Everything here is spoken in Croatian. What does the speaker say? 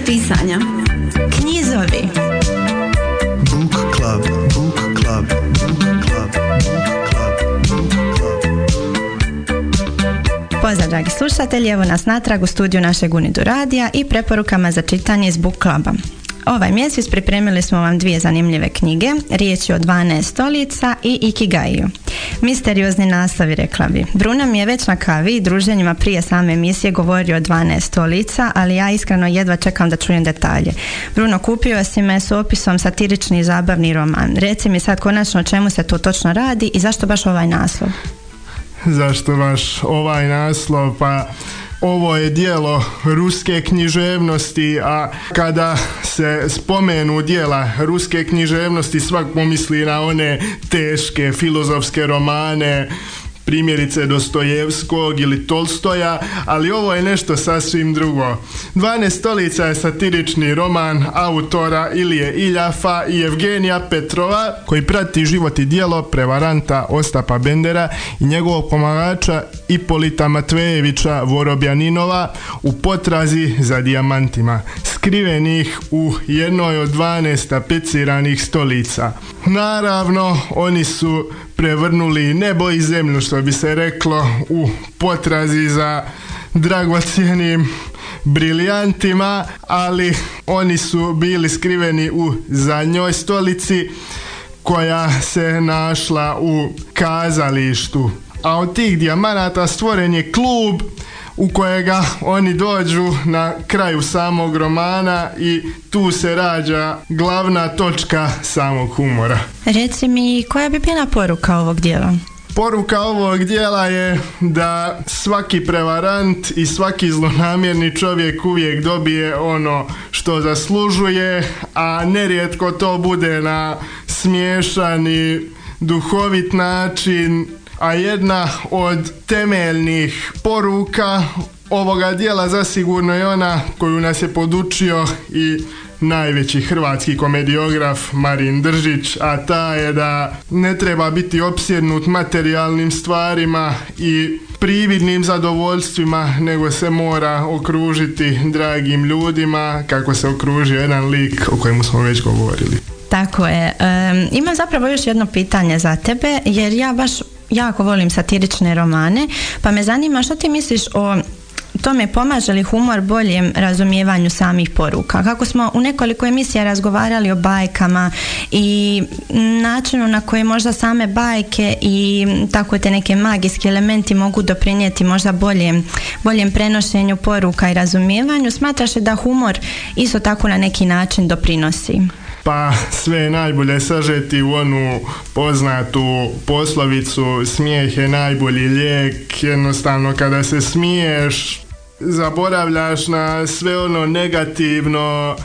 pisanja. Knjizovi. Book club, book club, book club, book club, book club. Pozdrav dragi slušatelji, evo nas natrag u studiju našeg Unidu radija i preporukama za čitanje iz Book Cluba. Ovaj mjesec pripremili smo vam 2 zanimljive knjige, riječ je o 12 stolica i Ikigaiju. Misteriozni naslovi, rekla bi. Bruno mi je već na kavi i druženjima prije same emisije govorio o 12 stolica, ali ja iskreno jedva čekam da čujem detalje. Bruno, kupio si me s opisom satirični i zabavni roman. Reci mi sad konačno o čemu se to točno radi i zašto baš ovaj naslov? Zašto baš ovaj naslov? Pa ovo je djelo ruske književnosti, a kada se spomenu djela ruske književnosti svak pomisli na one teške filozofske romane, primjerice Dostojevskog ili Tolstoja, ali ovo je nešto sasvim drugo. 12 stolica je satirični roman autora Ilije Iljafa i Evgenija Petrova, koji prati život i djelo prevaranta Ostapa Bendera i njegovog pomagača Ipolita Matvejevića Vorobjaninova u potrazi za dijamantima, skrivenih u jednoj od 12 tapeciranih stolica. Naravno, oni su prevrnuli nebo i zemlju, što bi se reklo, u potrazi za dragocjenim briljantima, ali oni su bili skriveni u zadnjoj stolici koja se našla u kazalištu. A od tih dijamanata stvoren je klub u kojega oni dođu na kraju samog romana i tu se rađa glavna točka samog humora. Reci mi, koja bi bila poruka ovog djela? Poruka ovog djela je da svaki prevarant i svaki zlonamjerni čovjek uvijek dobije ono što zaslužuje, a nerijetko to bude na smiješan i duhovit način. A jedna od temeljnih poruka ovoga djela zasigurno je ona koju nas je podučio i najveći hrvatski komediograf Marin Držić, a ta je da ne treba biti opsjednut materijalnim stvarima i prividnim zadovoljstvima, nego se mora okružiti dragim ljudima, kako se okružio jedan lik o kojemu smo već govorili. Tako je. Imam zapravo još jedno pitanje za tebe, jer ja baš jako volim satirične romane, pa me zanima što ti misliš o tome, pomaže li humor boljem razumijevanju samih poruka? Kako smo u nekoliko emisija razgovarali o bajkama i načinu na koji možda same bajke i tako te neke magijski elementi mogu doprinijeti možda boljem prenošenju poruka i razumijevanju, smatraš li da humor isto tako na neki način doprinosi? Pa sve je najbolje sažeti u onu poznatu poslovicu smijeh je najbolji lijek. Jednostavno kada se smiješ zaboravljaš na sve ono negativno